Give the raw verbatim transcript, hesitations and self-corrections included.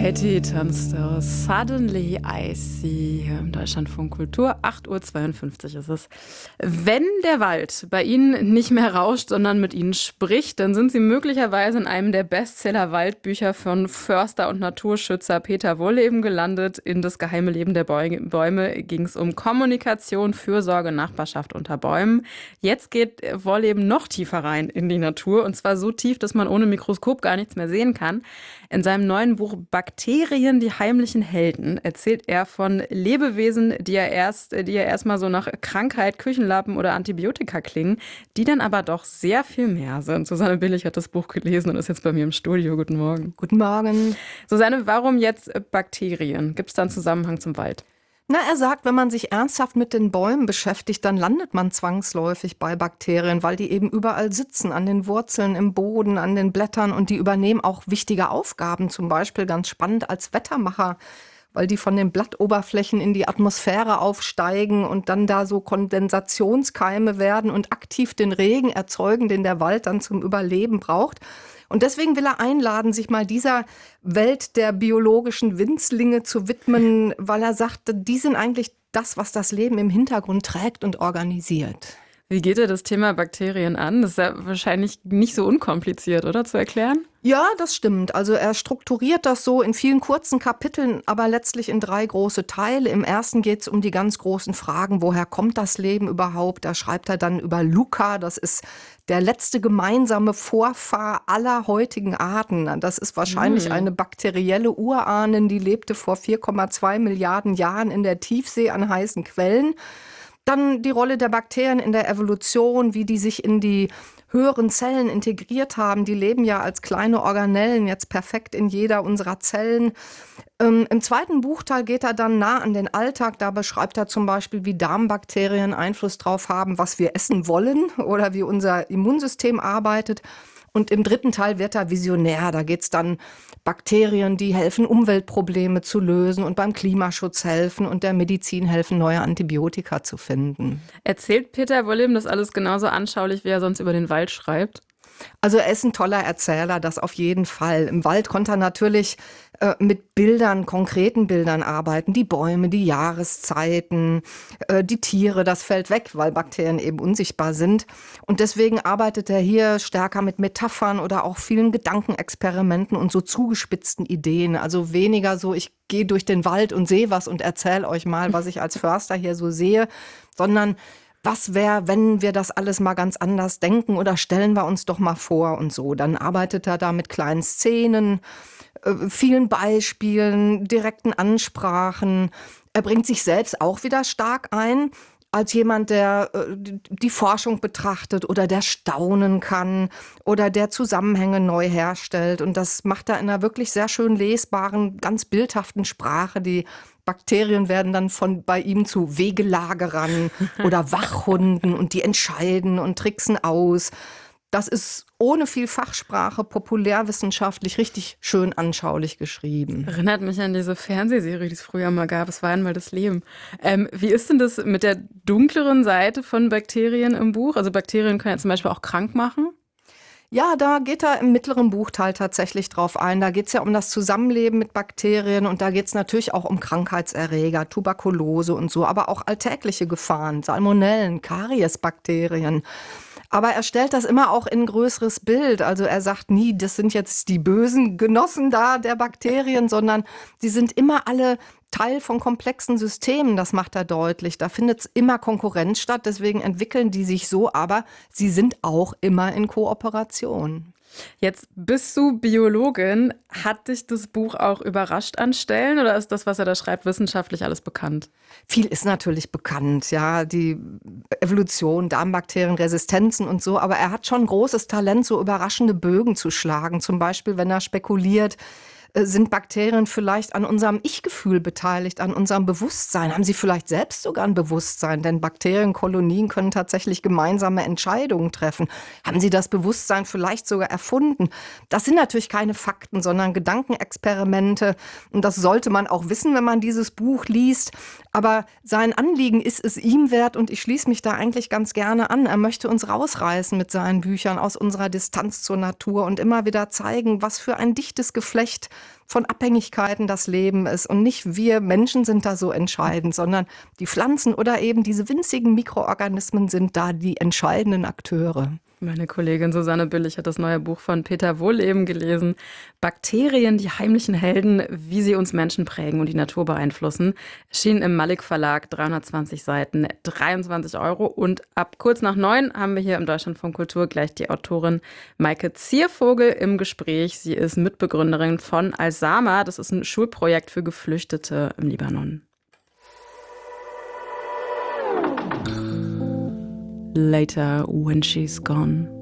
Patty Turnstile, Suddenly I See, hier im Deutschlandfunk Kultur, acht Uhr zweiundfünfzig ist es. Wenn der Wald bei Ihnen nicht mehr rauscht, sondern mit Ihnen spricht, dann sind Sie möglicherweise in einem der Bestseller-Waldbücher von Förster und Naturschützer Peter Wohlleben gelandet. In Das geheime Leben der Bäume ging es um Kommunikation, Fürsorge, Nachbarschaft unter Bäumen. Jetzt geht Wohlleben noch tiefer rein in die Natur, und zwar so tief, dass man ohne Mikroskop gar nichts mehr sehen kann. In seinem neuen Buch Bakterien, die heimlichen Helden, erzählt er von Lebewesen, die er erst, die er erstmal so nach Krankheit, Küchenlappen oder Antibiotika klingen, die dann aber doch sehr viel mehr sind. Susanne Billig hat das Buch gelesen und ist jetzt bei mir im Studio. Guten Morgen. Guten Morgen. Susanne, warum jetzt Bakterien? Gibt es da einen Zusammenhang zum Wald? Na, er sagt, wenn man sich ernsthaft mit den Bäumen beschäftigt, dann landet man zwangsläufig bei Bakterien, weil die eben überall sitzen, an den Wurzeln, im Boden, an den Blättern, und die übernehmen auch wichtige Aufgaben, zum Beispiel ganz spannend als Wettermacher, weil die von den Blattoberflächen in die Atmosphäre aufsteigen und dann da so Kondensationskeime werden und aktiv den Regen erzeugen, den der Wald dann zum Überleben braucht. Und deswegen will er einladen, sich mal dieser Welt der biologischen Winzlinge zu widmen, weil er sagt, die sind eigentlich das, was das Leben im Hintergrund trägt und organisiert. Wie geht er das Thema Bakterien an? Das ist ja wahrscheinlich nicht so unkompliziert, oder, zu erklären? Ja, das stimmt. Also er strukturiert das so in vielen kurzen Kapiteln, aber letztlich in drei große Teile. Im ersten geht es um die ganz großen Fragen, woher kommt das Leben überhaupt? Da schreibt er dann über Luca, das ist der letzte gemeinsame Vorfahr aller heutigen Arten. Das ist wahrscheinlich hm. eine bakterielle Urahnin, die lebte vor vier Komma zwei Milliarden Jahren in der Tiefsee an heißen Quellen. Dann die Rolle der Bakterien in der Evolution, wie die sich in die höheren Zellen integriert haben. Die leben ja als kleine Organellen jetzt perfekt in jeder unserer Zellen. Ähm, Im zweiten Buchteil geht er dann nah an den Alltag. Da beschreibt er zum Beispiel, wie Darmbakterien Einfluss drauf haben, was wir essen wollen oder wie unser Immunsystem arbeitet. Und im dritten Teil wird er visionär. Da geht es dann Bakterien, die helfen, Umweltprobleme zu lösen und beim Klimaschutz helfen und der Medizin helfen, neue Antibiotika zu finden. Erzählt Peter Wohlleben das alles genauso anschaulich, wie er sonst über den Wald schreibt? Also er ist ein toller Erzähler, das auf jeden Fall. Im Wald konnte er natürlich äh, mit Bildern, konkreten Bildern arbeiten. Die Bäume, die Jahreszeiten, äh, die Tiere, das fällt weg, weil Bakterien eben unsichtbar sind. Und deswegen arbeitet er hier stärker mit Metaphern oder auch vielen Gedankenexperimenten und so zugespitzten Ideen. Also weniger so, ich gehe durch den Wald und sehe was und erzähle euch mal, was ich als Förster hier so sehe, sondern was wäre, wenn wir das alles mal ganz anders denken, oder stellen wir uns doch mal vor und so. Dann arbeitet er da mit kleinen Szenen, äh, vielen Beispielen, direkten Ansprachen. Er bringt sich selbst auch wieder stark ein, als jemand, der äh, die Forschung betrachtet oder der staunen kann oder der Zusammenhänge neu herstellt. Und das macht er in einer wirklich sehr schön lesbaren, ganz bildhaften Sprache. Die Bakterien werden dann von bei ihm zu Wegelagerern oder Wachhunden, und die entscheiden und tricksen aus. Das ist ohne viel Fachsprache, populärwissenschaftlich richtig schön anschaulich geschrieben. Erinnert mich an diese Fernsehserie, die es früher mal gab. Es war einmal das Leben. Ähm, wie ist denn das mit der dunkleren Seite von Bakterien im Buch? Also Bakterien können ja zum Beispiel auch krank machen. Ja, da geht er im mittleren Buchteil tatsächlich drauf ein. Da geht es ja um das Zusammenleben mit Bakterien, und da geht es natürlich auch um Krankheitserreger, Tuberkulose und so, aber auch alltägliche Gefahren, Salmonellen, Kariesbakterien. Aber er stellt das immer auch in ein größeres Bild. Also er sagt nie, das sind jetzt die bösen Genossen da der Bakterien, sondern sie sind immer alle Teil von komplexen Systemen, das macht er deutlich. Da findet immer Konkurrenz statt, deswegen entwickeln die sich so, aber sie sind auch immer in Kooperation. Jetzt bist du Biologin. Hat dich das Buch auch überrascht an Stellen, oder ist das, was er da schreibt, wissenschaftlich alles bekannt? Viel ist natürlich bekannt, ja, die Evolution, Darmbakterien, Resistenzen und so, aber er hat schon großes Talent, so überraschende Bögen zu schlagen. Zum Beispiel, wenn er spekuliert, sind Bakterien vielleicht an unserem Ich-Gefühl beteiligt, an unserem Bewusstsein? Haben sie vielleicht selbst sogar ein Bewusstsein? Denn Bakterienkolonien können tatsächlich gemeinsame Entscheidungen treffen. Haben sie das Bewusstsein vielleicht sogar erfunden? Das sind natürlich keine Fakten, sondern Gedankenexperimente. Und das sollte man auch wissen, wenn man dieses Buch liest. Aber sein Anliegen ist es ihm wert, und ich schließe mich da eigentlich ganz gerne an. Er möchte uns rausreißen mit seinen Büchern aus unserer Distanz zur Natur und immer wieder zeigen, was für ein dichtes Geflecht von Abhängigkeiten das Leben ist. Und nicht wir Menschen sind da so entscheidend, sondern die Pflanzen oder eben diese winzigen Mikroorganismen sind da die entscheidenden Akteure. Meine Kollegin Susanne Billig hat das neue Buch von Peter Wohlleben gelesen. Bakterien, die heimlichen Helden, wie sie uns Menschen prägen und die Natur beeinflussen. Erschien im Malik Verlag, dreihundertzwanzig Seiten, dreiundzwanzig Euro. Und ab kurz nach neun haben wir hier im Deutschlandfunk Kultur gleich die Autorin Maike Ziervogel im Gespräch. Sie ist Mitbegründerin von Al-Sama. Das ist ein Schulprojekt für Geflüchtete im Libanon. Later when she's gone.